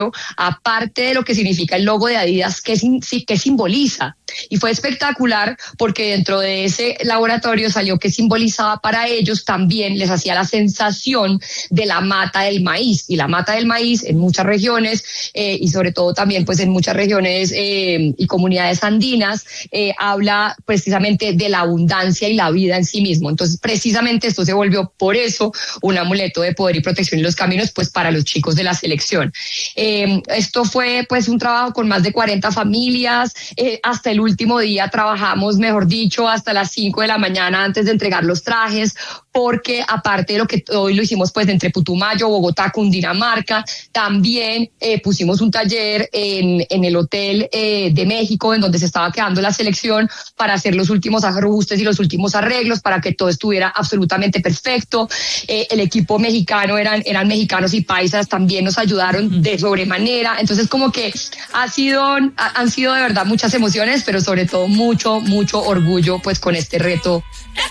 aparte de lo que significa el logo de Adidas, ¿qué simboliza? Y fue espectacular porque dentro de ese laboratorio salió que simbolizaba para ellos también, les hacía la sensación de la mata del maíz. Y la mata del maíz en muchas regiones y sobre todo también pues en muchas regiones y comunidades andinas habla precisamente de la abundancia y la vida en sí mismo. Entonces precisamente esto se volvió por eso un amuleto de poder y protección en los caminos pues para los chicos de la selección. Esto fue pues un trabajo con más de 40 familias, hasta el último día trabajamos, mejor dicho, hasta las 5 de la mañana antes de entregar los trajes, porque aparte de lo que hoy lo hicimos pues entre Putumayo, Bogotá, Cundinamarca, también pusimos un taller en el hotel de México, en donde se estaba quedando la selección, para hacer los últimos ajustes y los últimos arreglos, para que todo estuviera absolutamente perfecto. El equipo mexicano eran mexicanos y paisas, también nos ayudaron de sobremanera. Entonces como que han sido de verdad muchas emociones, pero sobre todo mucho orgullo pues con este reto.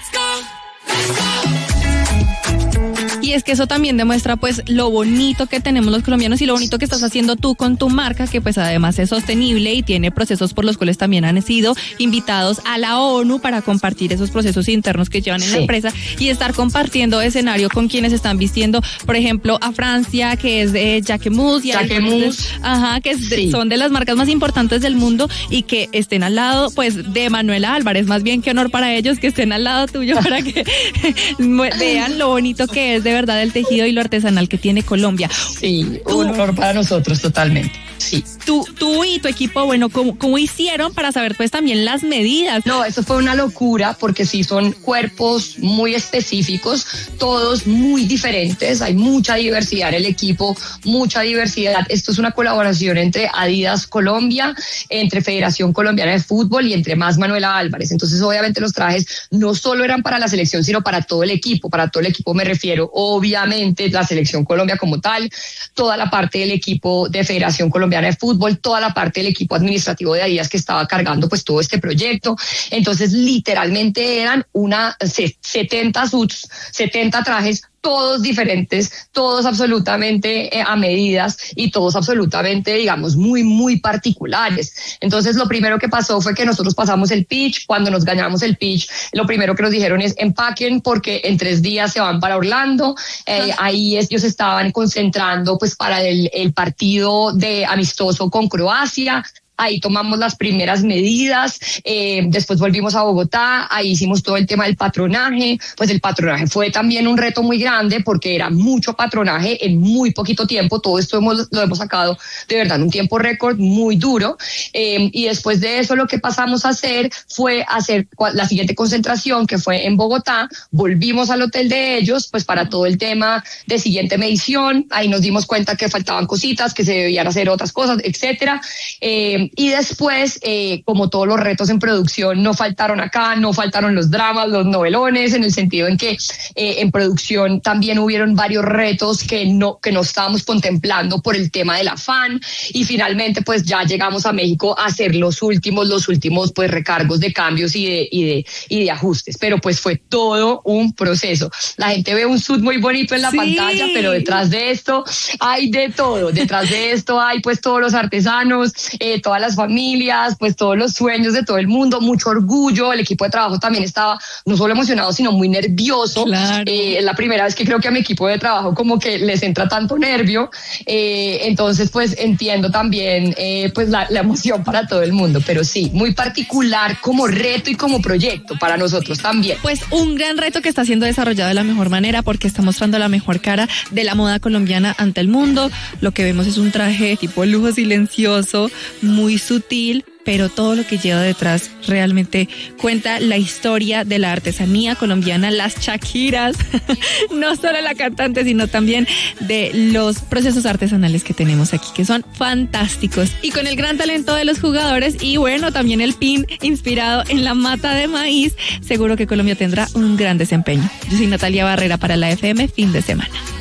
Y es que eso también demuestra pues lo bonito que tenemos los colombianos y lo bonito que estás haciendo tú con tu marca, que pues además es sostenible y tiene procesos por los cuales también han sido invitados a la ONU para compartir esos procesos internos que llevan en la empresa y estar compartiendo escenario con quienes están vistiendo, por ejemplo, a Francia, que es de Jacquemus, son de las marcas más importantes del mundo, y que estén al lado pues de Manuela Álvarez. Más bien, qué honor para ellos que estén al lado tuyo para que vean lo bonito que es de verdad el tejido y lo artesanal que tiene Colombia. Sí, un honor para nosotros totalmente. Sí. Tú y tu equipo, bueno, ¿cómo hicieron para saber pues también las medidas? No, eso fue una locura porque sí son cuerpos muy específicos, todos muy diferentes, hay mucha diversidad en el equipo, mucha diversidad. Esto es una colaboración entre Adidas Colombia, entre Federación Colombiana de Fútbol y entre más Manuela Álvarez. Entonces obviamente los trajes no solo eran para la selección, sino para todo el equipo. Para todo el equipo me refiero obviamente la selección Colombia como tal, toda la parte del equipo de Federación Colombiana de Fútbol, toda la parte del equipo administrativo de Adidas que estaba cargando pues todo este proyecto. Entonces literalmente eran 70 suits, 70 trajes, todos diferentes, todos absolutamente a medidas y todos absolutamente, digamos, muy particulares. Entonces, lo primero que pasó fue que nosotros pasamos el pitch. Cuando nos ganamos el pitch, lo primero que nos dijeron es empaquen porque en 3 días se van para Orlando. Ahí ellos estaban concentrando pues para el partido de amistoso con Croacia. Ahí tomamos las primeras medidas, después volvimos a Bogotá, ahí hicimos todo el tema del patronaje. Pues el patronaje fue también un reto muy grande porque era mucho patronaje en muy poquito tiempo. Todo esto lo hemos sacado de verdad en un tiempo récord muy duro. Y después de eso lo que pasamos a hacer fue hacer la siguiente concentración, que fue en Bogotá. Volvimos al hotel de ellos pues para todo el tema de siguiente medición. Ahí nos dimos cuenta que faltaban cositas, que se debían hacer otras cosas, etcétera. Y después, como todos los retos en producción, no faltaron los dramas, los novelones, en el sentido en que en producción también hubieron varios retos que no estábamos contemplando por el tema del afán, y finalmente pues ya llegamos a México a hacer los últimos pues recargos de cambios y de ajustes, pero pues fue todo un proceso. La gente ve un suit muy bonito en la pantalla, pero detrás de esto hay de todo, detrás de esto hay pues todos los artesanos, todas las familias, pues todos los sueños de todo el mundo, mucho orgullo. El equipo de trabajo también estaba no solo emocionado, sino muy nervioso. Claro. Es la primera vez que creo que a mi equipo de trabajo como que les entra tanto nervio. Entonces, pues entiendo también pues la emoción para todo el mundo, pero sí, muy particular como reto y como proyecto para nosotros también. Pues un gran reto que está siendo desarrollado de la mejor manera porque está mostrando la mejor cara de la moda colombiana ante el mundo. Lo que vemos es un traje tipo lujo silencioso, muy sutil, pero todo lo que lleva detrás realmente cuenta la historia de la artesanía colombiana, las Shakiras, no solo la cantante, sino también de los procesos artesanales que tenemos aquí, que son fantásticos. Y con el gran talento de los jugadores y bueno, también el pin inspirado en la mata de maíz, seguro que Colombia tendrá un gran desempeño. Yo soy Natalia Barrera para la FM Fin de Semana.